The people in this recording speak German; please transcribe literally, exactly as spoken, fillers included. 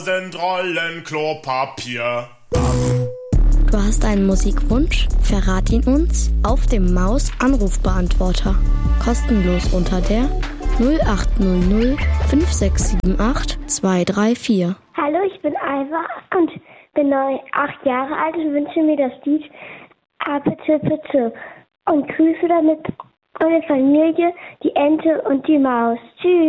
Sind Rollen Klopapier. Du hast einen Musikwunsch? Verrat ihn uns auf dem Maus-Anrufbeantworter. Kostenlos unter der null acht null null fünf sechs sieben acht zwei drei vier. Hallo, ich bin Alva und bin neun, acht Jahre alt und wünsche mir das Lied Apete Pete und grüße damit meine Familie, die Ente und die Maus. Tschüss.